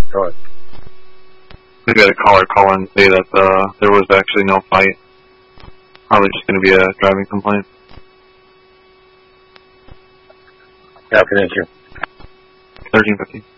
Go ahead. We had a caller call in and say that there was actually no fight. Probably just going to be a driving complaint. Yeah, thank you. 1350.